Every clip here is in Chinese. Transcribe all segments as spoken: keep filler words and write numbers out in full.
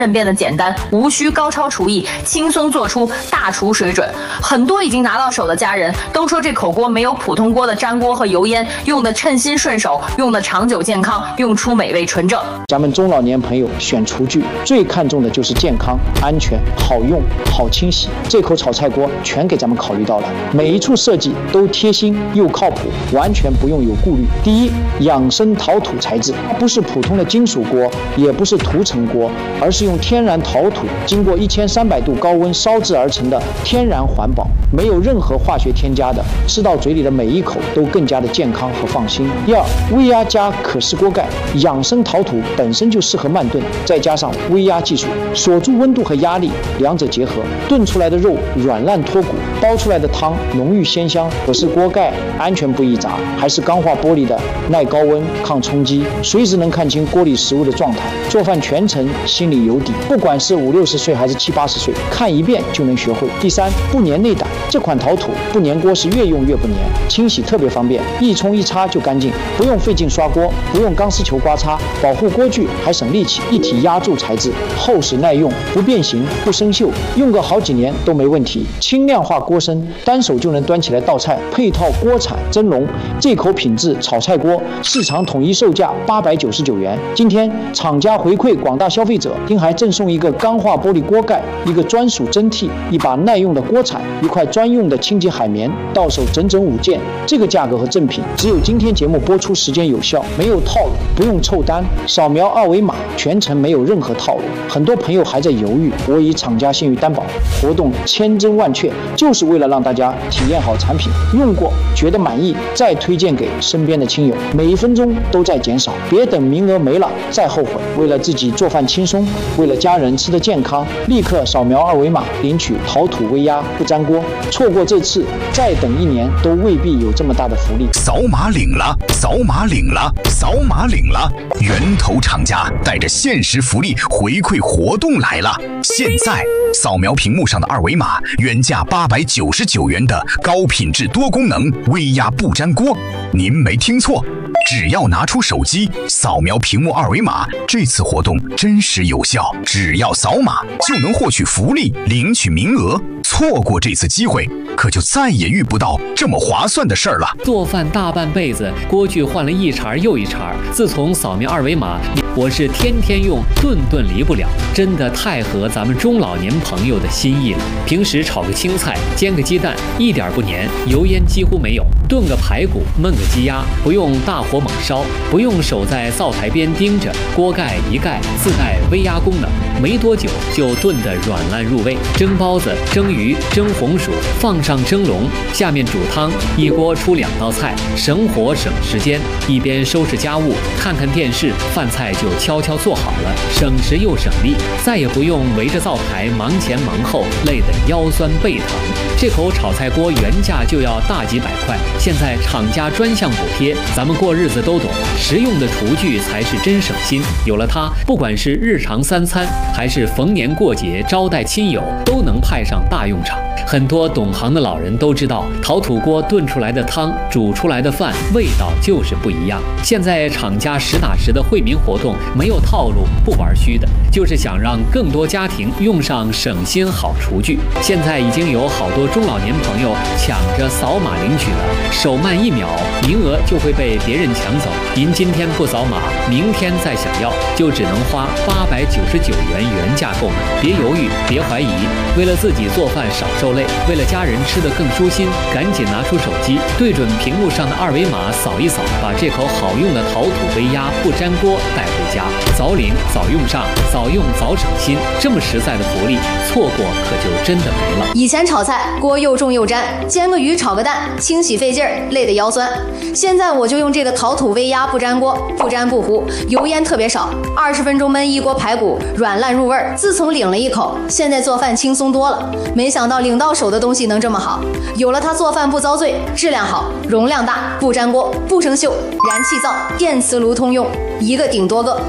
变得简单，无需高超厨艺，轻松做出大厨水准。很多已经拿到手的家人都说，这口锅没有普通锅的粘锅和油烟，用的称心顺手，用的长久健康，用出美味纯正。 咱们中老年朋友选厨具最看重的就是健康、安全、好用、好清洗。这口炒菜锅全给咱们考虑到了，每一处设计都贴心又靠谱，完全不用有顾虑。第一，养生陶土材质，它不是普通的金属锅，也不是涂层锅，而是用天然陶土经过一千三百度高温烧制而成的天然环保，没有任何化学添加的，吃到嘴里的每一口都更加的健康和放心。第二，微压加可视锅盖，养生陶土本身就适合慢炖，再加上微压技术，锁住温度和压力，两者结合，炖出来的肉软烂脱骨，煲出来的汤浓郁鲜香。可视锅盖安全不易砸，还是钢化玻璃的，耐高温、抗冲击，随时能看清锅里食物的状态。做饭全程心里有底，不管是五六十岁还是七八十岁，看一遍就能学会。第三，不粘内胆，这款陶土不粘锅是越用越不粘，清洗特别方便，一冲一擦就干净，不用费劲刷锅，不用钢丝球刮擦，保护锅具还省力气。一体压铸材质，厚实耐用，不变形不生锈，用个好几年都没问题。轻量化锅身，单手就能端起来倒菜，配套锅铲蒸笼，这口品质炒菜锅市场统一售价八百九十九元。今天厂家回馈广大消费者，并还赠送一个钢化玻璃锅盖，一个专属蒸屉，一把耐用的锅铲，一块专用的清洁海绵，到手整整五件。这个价格和赠品只有今天节目播出时间有效，没有套路，不用凑单，扫描二维码，全程没有任何套路。很多朋友还在犹豫，我以厂家信誉担保，活动千真万确，就是为了让大家体验好产品，用过觉得满意，再推荐给身边的亲友。每一分钟都在减少，别等名额没了再后悔。为了自己做饭轻松，为了家人吃得健康，立刻扫描二维码领取陶土微压不粘锅。错过这次，再等一年都未必有这么大的福利。 扫码领了，扫码领了，扫码领了！源头厂家带着限时福利回馈活动来了！现在扫描屏幕上的二维码，原价八百九十九元的高品质多功能微压不粘锅，您没听错。只要拿出手机扫描屏幕二维码，这次活动真实有效，只要扫码就能获取福利，领取名额。错过这次机会，可就再也遇不到这么划算的事儿了。 做饭大半辈子，锅具换了一茬又一茬，自从扫描二维码，我是天天用，顿顿离不了，真的太合咱们中老年朋友的心意了。平时炒个青菜，煎个鸡蛋，一点不粘，油烟几乎没有；炖个排骨，焖个鸡鸭，不用大火猛烧，不用守在灶台边盯着，锅盖一盖，自带微压功能，没多久就炖得软烂入味。蒸包子、蒸鱼、蒸红薯，放上蒸笼，下面煮汤，一锅出两道菜，省火省时间。一边收拾家务，看看电视，饭菜就悄悄做好了，省时又省力，再也不用围着灶台忙前忙后，累得腰酸背疼。这口炒菜锅原价就要大几百块，现在厂家专项补贴，咱们过日子都懂，实用的厨具才是真省心。有了它，不管是日常三餐，还是逢年过节招待亲友，都能派上大用场。很多懂行的老人都知道，陶土锅炖出来的汤，煮出来的饭，味道就是不一样。现在厂家实打实的惠民活动，没有套路，不玩虚的，就是想让更多家庭用上省心好厨具。现在已经有好多中老年朋友抢着扫码领取了，手慢一秒，名额就会被别人抢走。您今天不扫码，明天再想要，就只能花八百九十九元原价购买。别犹豫，别怀疑，为了自己做饭少受累，为了家人吃得更舒心，赶紧拿出手机，对准屏幕上的二维码扫一扫，把这口好用的陶土微压不粘锅带回家。早领早用上，早用早省心，这么实在的福利，错过可就真的没了。 以前炒菜锅又重又粘，煎个鱼炒个蛋，清洗费劲儿，累得腰酸。现在我就用这个陶土微压不粘锅，不粘不糊，油烟特别少，二十分钟焖一锅排骨，软烂入味儿。自从领了一口，现在做饭轻松多了。没想到领到手的东西能这么好，有了它做饭不遭罪，质量好，容量大，不粘锅，不生锈，燃气灶、电磁炉通用，一个顶多个。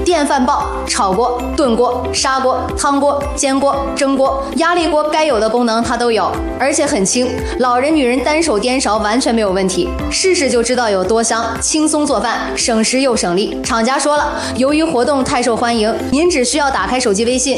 电饭煲、炒锅、炖锅、砂锅、汤锅、煎锅、蒸锅、压力锅，该有的功能它都有，而且很轻，老人女人单手颠勺完全没有问题，试试就知道有多香，轻松做饭，省时又省力。厂家说了，由于活动太受欢迎，您只需要打开手机微信。